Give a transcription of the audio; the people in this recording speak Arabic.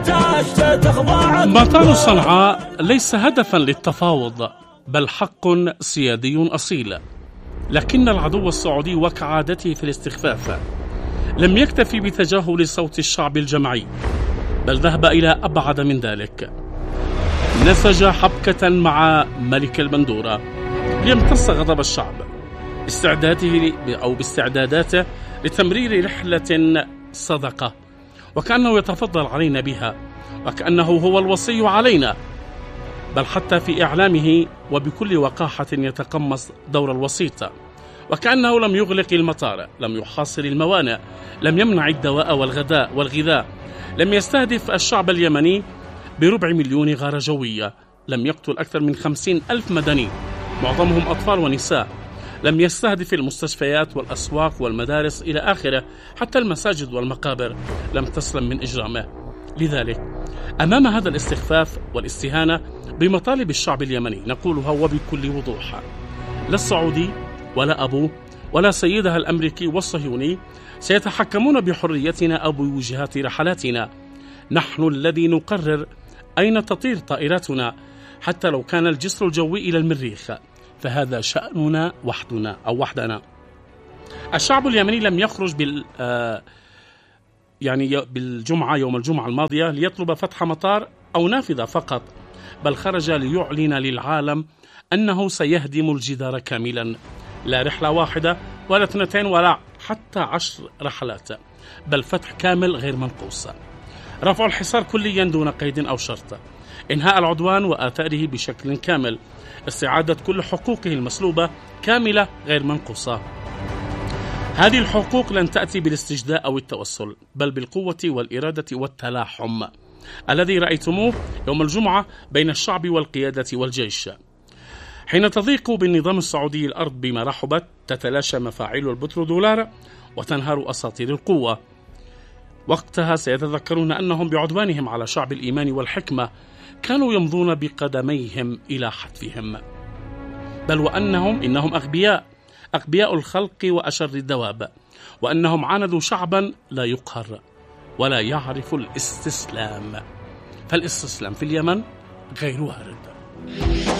مطار صنعاء ليس هدفا للتفاوض، بل حق سيادي أصيل. لكن العدو السعودي وكعادته في الاستخفاف لم يكتفي بتجاهل صوت الشعب الجمعي، بل ذهب إلى أبعد من ذلك. نسج حبكة مع ملك البندورة ليمتص غضب الشعب باستعداداته لتمرير رحلة صدقة، وكأنه يتفضل علينا بها، وكأنه هو الوصي علينا، بل حتى في إعلامه وبكل وقاحة يتقمص دور الوسيط، وكأنه لم يغلق المطار، لم يحاصر الموانئ، لم يمنع الدواء والغذاء، لم يستهدف الشعب اليمني ب250,000 غارة جوية، لم يقتل أكثر من 50,000 مدني معظمهم أطفال ونساء، لم يستهدف المستشفيات والأسواق والمدارس إلى آخره، حتى المساجد والمقابر لم تسلم من إجرامه. لذلك أمام هذا الاستخفاف والاستهانة بمطالب الشعب اليمني نقولها وبكل وضوح: لا السعودي ولا أبوه ولا سيدها الأمريكي والصهيوني سيتحكمون بحريتنا أو بوجهات رحلاتنا. نحن الذي نقرر أين تطير طائراتنا، حتى لو كان الجسر الجوي إلى المريخ، فهذا شأننا وحدنا. الشعب اليمني لم يخرج بالجمعة يوم الجمعة الماضية ليطلب فتح مطار أو نافذة فقط، بل خرج ليعلن للعالم أنه سيهدم الجدار كاملا، لا رحلة واحدة ولا 2 ولا حتى 10 رحلات، بل فتح كامل غير منقوص، رفع الحصار كليا دون قيد أو شرط، إنهاء العدوان وآثاره بشكل كامل، استعادة كل حقوقه المسلوبة كاملة غير منقوصة. هذه الحقوق لن تأتي بالاستجداء أو التوسل، بل بالقوة والإرادة والتلاحم الذي رأيتموه يوم الجمعة بين الشعب والقيادة والجيش. حين تضيق بالنظام السعودي الأرض بما رحبت، تتلاشى مفاعيل البترودولار وتنهار أساطير القوة. وقتها سيتذكرون أنهم بعدوانهم على شعب الإيمان والحكمة كانوا يمضون بقدميهم إلى حتفهم، بل إنهم أغبياء الخلق وأشر الدواب، وأنهم عاندوا شعبا لا يقهر ولا يعرف الاستسلام، فالاستسلام في اليمن غير وارد.